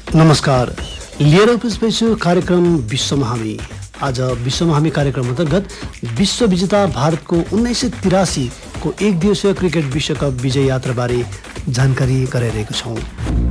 नमस्कार, लिएर उपस्थित कार्यक्रम विश्वमा हामी। आज विश्वमा हामी कार्यक्रम अन्तर्गत विश्व विजेता भारतको 1983 को एक दिवसीय क्रिकेट विश्वकप विजय यात्राबारे जानकारी गराइरहेको छौँ।